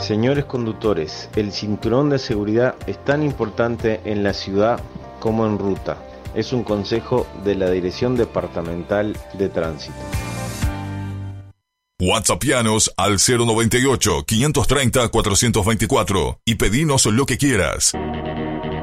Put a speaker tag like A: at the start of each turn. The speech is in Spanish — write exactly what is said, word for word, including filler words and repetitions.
A: Señores conductores, el cinturón de seguridad es tan importante en la ciudad como en ruta. Es un consejo de la Dirección Departamental de Tránsito.
B: WhatsAppianos al cero noventa y ocho, quinientos treinta, cuatrocientos veinticuatro y pedinos lo que quieras.